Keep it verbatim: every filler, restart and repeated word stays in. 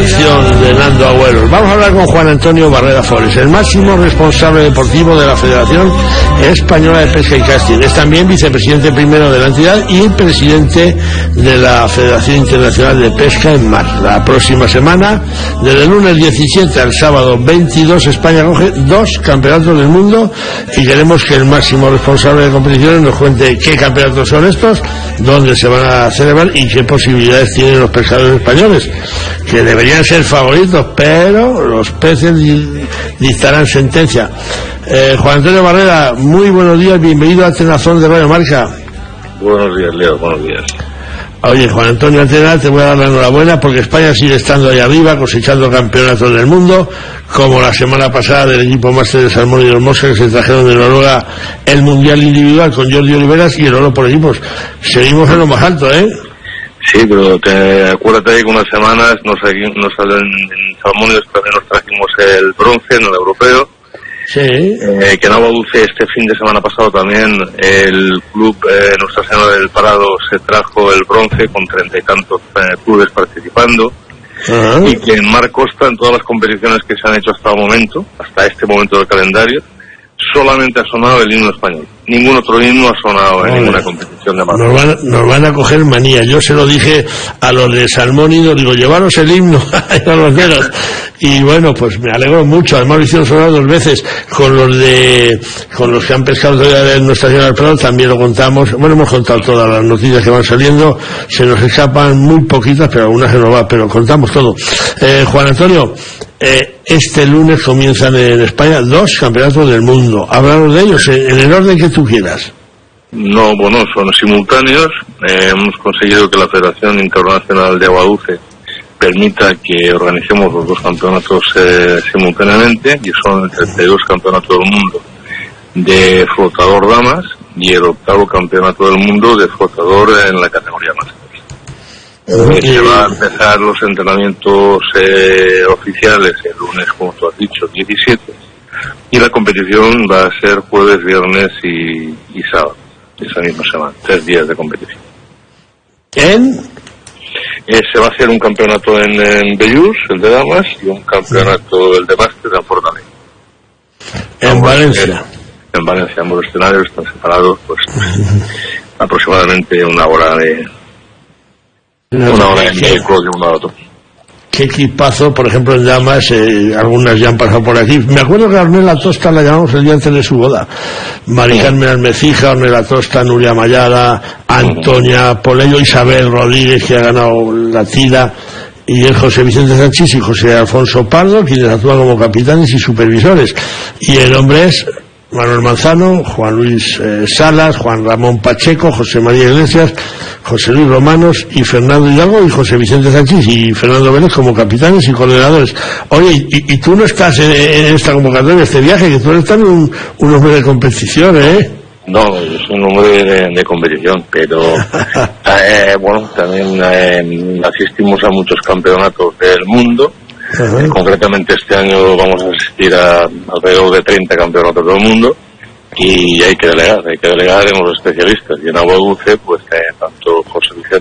sección de Nando Agüero. Vamos a hablar con Juan Antonio Barrera Forés, el máximo responsable deportivo de la Federación Española de Pesca y Casting. Es también vicepresidente primero de la entidad y presidente de la Federación Internacional de Pesca en Mar. La próxima semana, desde el lunes diecisiete al sábado veintidós, España coge dos campeonatos del mundo y queremos que el máximo responsable de competiciones nos cuente qué campeonatos son estos, dónde se van a celebrar y qué posibilidades tienen los pescadores españoles, que deberían ser favoritos, pero los peces dictarán sentencia. Eh, Juan Antonio Barrera, muy buenos días, bienvenido a Tenazón de Radio Marca. Buenos días, Leo, buenos días. Oye, Juan Antonio Antena, te voy a dar la enhorabuena porque España sigue estando ahí arriba, cosechando campeonatos del mundo, como la semana pasada del equipo máster de Salmón y de Mosca, que se trajeron de Noruega el Mundial Individual con Jordi Oliveras y el oro por equipos. Seguimos en lo más alto, ¿eh? Sí, pero te, acuérdate que unas semanas nos, nos en, en Salmón nos trajimos el bronce en el europeo. Sí. Eh, que en Agua Dulce este fin de semana pasado también el club eh, Nuestra Señora del Parado se trajo el bronce con treinta y tantos eh, clubes participando. Uh-huh. Y que en Mar Costa, en todas las competiciones que se han hecho hasta el momento, hasta este momento del calendario, solamente ha sonado el himno español. Ningún otro himno ha sonado en Vale. ninguna competición de Mar Costa. Nos van, nos van a coger manía. Yo se lo dije a los de Salmón y digo, llevaros el himno a los dedos. Y bueno, pues me alegro mucho. Además lo hicieron sonar dos veces con los de con los que han pescado de Nuestra Señora del Prado, también lo contamos. Bueno, hemos contado todas las noticias que van saliendo, se nos escapan muy poquitas, pero algunas se nos va, pero contamos todo. Eh, Juan Antonio, eh, este lunes comienzan en España dos campeonatos del mundo. Háblanos de ellos en el orden que tú quieras. No, bueno, son simultáneos. Eh, hemos conseguido que la Federación Internacional de Agua Dulce permita que organicemos los dos campeonatos eh, simultáneamente, y son el treinta y dos campeonatos del mundo de flotador damas y el octavo campeonato del mundo de flotador en la categoría máster. Eh, se van a empezar los entrenamientos eh, oficiales el lunes, como tú has dicho, diecisiete, y la competición va a ser jueves, viernes y, y sábado, esa misma semana, tres días de competición. ¿En? Eh, se va a hacer un campeonato en, en Bellús, el de damas, y un campeonato, el de máster, en Fortaleza. En ambos, Valencia. En Valencia, ambos escenarios están separados, pues, aproximadamente una hora de... No, una hora de vehículo de uno a otro. Qué equipazo, por ejemplo, en damas, eh, algunas ya han pasado por aquí. Me acuerdo que a Ornella Tosta la llamamos el día antes de su boda. Mari Carmen Almecija, Ornella Tosta, Nuria Mayada, Antonia Polello, Isabel Rodríguez, que ha ganado la tira, y el José Vicente Sánchez y José Alfonso Pardo, quienes actúan como capitanes y supervisores. Y el hombre es Manuel Manzano, Juan Luis eh, Salas, Juan Ramón Pacheco, José María Iglesias, José Luis Romanos y Fernando Hidalgo y José Vicente Sánchez y Fernando Vélez como capitanes y coordinadores. Oye, y, y tú no estás en, en esta convocatoria, en este viaje, que tú eres también un, un hombre de competición, ¿eh? No, yo soy un hombre de, de competición, pero eh, bueno, también eh, asistimos a muchos campeonatos del mundo. Uh-huh. Concretamente este año vamos a asistir a alrededor de treinta campeonatos del mundo y hay que delegar, hay que delegar en los especialistas, y en Agua Dulce pues eh, tanto José Vicente